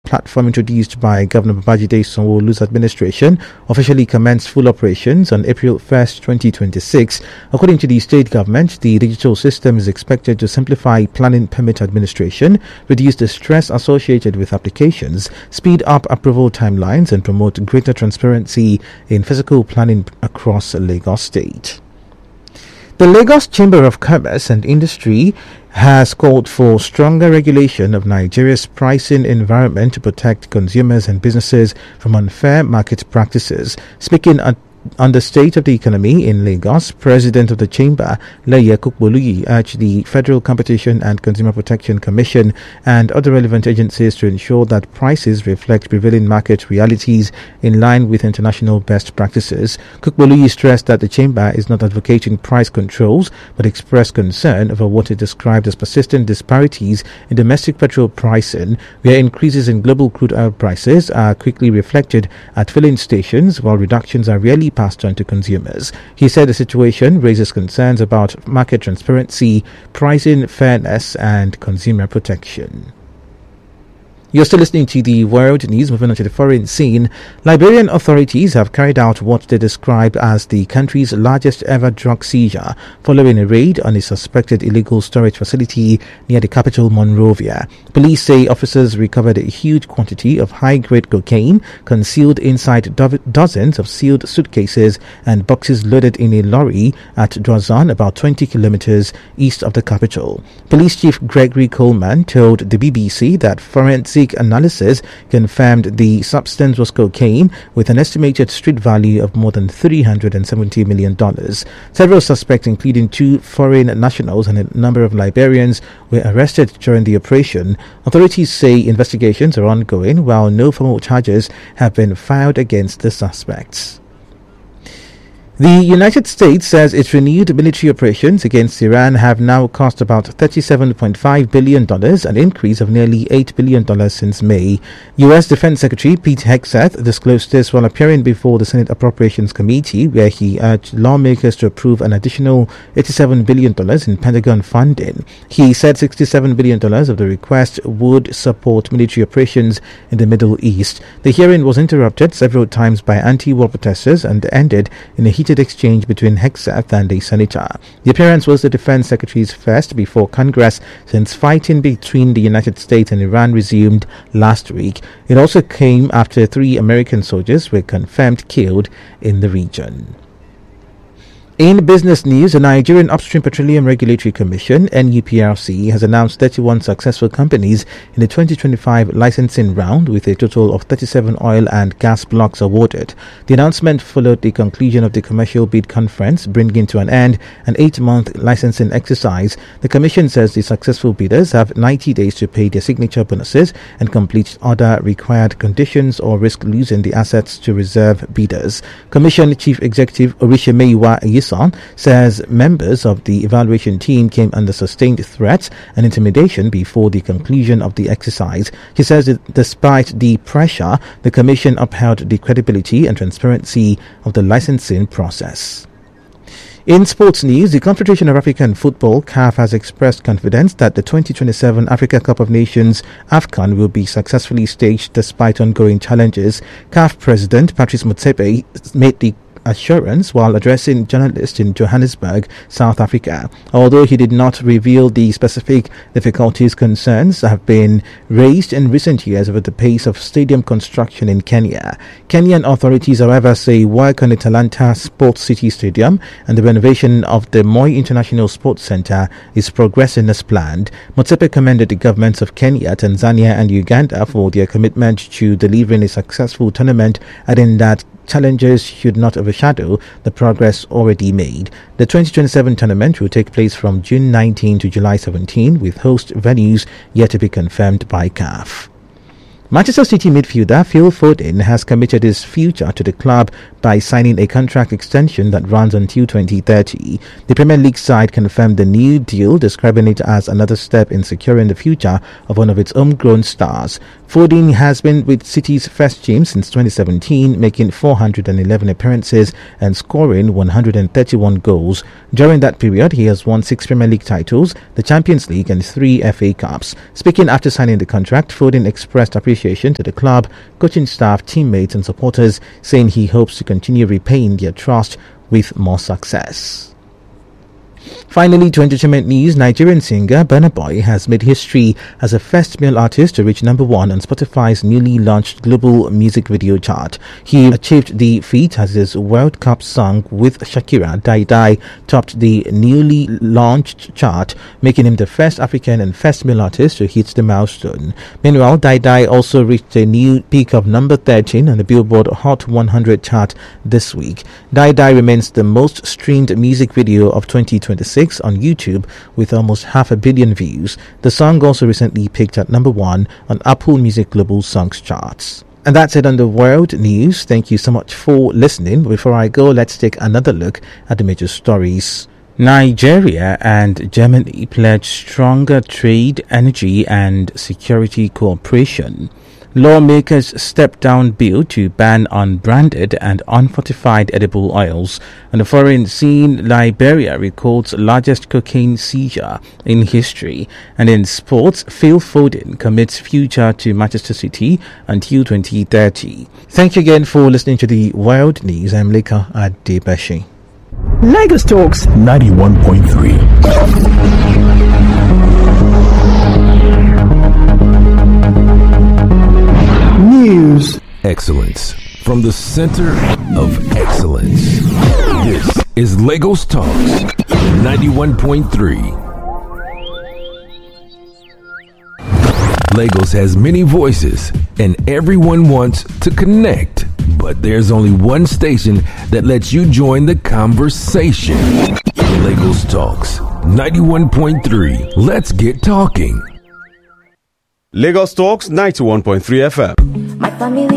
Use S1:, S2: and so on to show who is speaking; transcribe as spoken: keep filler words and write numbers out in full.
S1: platform introduced by Governor Babajide Sanwo-Olu's administration officially commenced full operations on April first, twenty twenty-six. According to the state government, the digital system is expected to simplify planning permit administration, reduce the stress associated with applications, speed up approval timelines, and promote greater transparency in physical planning across Lagos State. The Lagos Chamber of Commerce and Industry has called for stronger regulation of Nigeria's pricing environment to protect consumers and businesses from unfair market practices. Speaking at on the state of the economy in Lagos, President of the Chamber, Leye Kukboluyi, urged the Federal Competition and Consumer Protection Commission and other relevant agencies to ensure that prices reflect prevailing market realities in line with international best practices. Kukboluyi stressed that the Chamber is not advocating price controls, but expressed concern over what it described as persistent disparities in domestic petrol pricing, where increases in global crude oil prices are quickly reflected at filling stations, while reductions are rarely passed on to consumers. He said the situation raises concerns about market transparency, pricing fairness, and consumer protection. You're still listening to the world news. Moving on to the foreign scene, Liberian authorities have carried out what they described as the country's largest ever drug seizure following a raid on a suspected illegal storage facility near the capital, Monrovia. Police say officers recovered a huge quantity of high-grade cocaine concealed inside do- dozens of sealed suitcases and boxes loaded in a lorry at Drazan, about twenty kilometers east of the capital. Police Chief Gregory Coleman told the B B C that forensic analysis confirmed the substance was cocaine with an estimated street value of more than three hundred seventy million dollars. Several suspects, including two foreign nationals and a number of Liberians, were arrested during the operation. Authorities say investigations are ongoing, while no formal charges have been filed against the suspects. The United States says its renewed military operations against Iran have now cost about thirty-seven point five billion dollars, an increase of nearly eight billion dollars since May. U S Defense Secretary Pete Hegseth disclosed this while appearing before the Senate Appropriations Committee, where he urged lawmakers to approve an additional eighty-seven billion dollars in Pentagon funding. He said sixty-seven billion dollars of the request would support military operations in the Middle East. The hearing was interrupted several times by anti-war protesters and ended in a heated exchange between Hegseth and a senator. The appearance was the defense secretary's first before Congress since fighting between the United States and Iran resumed last week. It also came after three American soldiers were confirmed killed in the region. In business news, the Nigerian Upstream Petroleum Regulatory Commission, N U P R C, has announced thirty-one successful companies in the twenty twenty-five licensing round, with a total of thirty-seven oil and gas blocks awarded. The announcement followed the conclusion of the commercial bid conference, bringing to an end an eight-month licensing exercise. The Commission says the successful bidders have ninety days to pay their signature bonuses and complete other required conditions or risk losing the assets to reserve bidders. Commission Chief Executive Orishemeyiwa Yis says members of the evaluation team came under sustained threats and intimidation before the conclusion of the exercise. He says that despite the pressure, the Commission upheld the credibility and transparency of the licensing process. In sports news, the Confederation of African Football, C A F, has expressed confidence that the twenty twenty-seven Africa Cup of Nations AFCON will be successfully staged despite ongoing challenges. C A F President Patrice Motsepe made the assurance while addressing journalists in Johannesburg, South Africa. Although he did not reveal the specific difficulties, concerns have been raised in recent years over the pace of stadium construction in Kenya. Kenyan authorities, however, say work on the Talanta Sports City Stadium and the renovation of the Moi International Sports Center is progressing as planned. Motsepe commended the governments of Kenya, Tanzania and Uganda for their commitment to delivering a successful tournament, adding that challenges should not overshadow the progress already made. The twenty twenty-seven tournament will take place from June nineteenth to July seventeenth, with host venues yet to be confirmed by C A F. Manchester City midfielder Phil Foden has committed his future to the club by signing a contract extension that runs until twenty thirty. The Premier League side confirmed the new deal, describing it as another step in securing the future of one of its homegrown stars. Foden has been with City's first team since twenty seventeen, making four hundred eleven appearances and scoring one hundred thirty-one goals. During that period, he has won six Premier League titles, the Champions League and three F A Cups. Speaking after signing the contract, Foden expressed appreciation appreciation to the club, coaching staff, teammates and supporters, saying he hopes to continue repaying their trust with more success. Finally, to entertainment news, Nigerian singer Burna Boy has made history as the first male artist to reach number one on Spotify's newly launched global music video chart. He achieved the feat as his World Cup song with Shakira, Die Die, topped the newly launched chart, making him the first African and first male artist to hit the milestone. Meanwhile, Die Die also reached a new peak of number thirteen on the Billboard Hot one hundred chart this week. Die Die remains the most streamed music video of twenty twenty-six on YouTube with almost half a billion views. The song also recently peaked at number one on Apple Music Global Songs charts. And that's it on the world news. Thank you so much for listening. Before I go, let's take another look at the major stories. Nigeria and Germany pledge stronger trade, energy and security cooperation. Lawmakers step down bill to ban unbranded and unfortified edible oils. On the foreign scene, Liberia records largest cocaine seizure in history. And in sports, Phil Foden commits future to Manchester City until twenty thirty. Thank you again for listening to the World News. I'm Leka Adebashi.
S2: Lagos Talks ninety-one point three. News.
S3: Excellence from the center of excellence. This is Lagos Talks ninety-one point three. Lagos has many voices and everyone wants to connect, but there's only one station that lets you join the conversation. Lagos Talks ninety-one point three. Let's get talking.
S4: Lagos Talks ninety-one point three F M.
S5: My family